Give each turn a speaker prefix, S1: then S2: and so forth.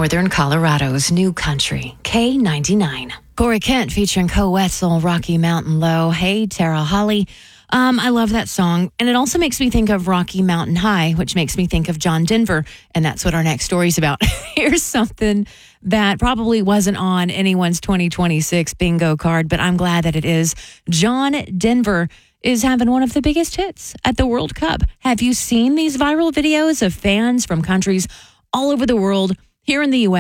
S1: Northern Colorado's new country, K99. Corey Kent featuring Co Wetzel, Rocky Mountain Low. Hey, Tara Holly. I love that song. And it also makes me think of Rocky Mountain High, which makes me think of John Denver. And that's what our next story's about. Here's something that probably wasn't on anyone's 2026 bingo card, but I'm glad that it is. John Denver is having one of the biggest hits at the World Cup. Have you seen these viral videos of fans from countries all over the world here in the U.S.?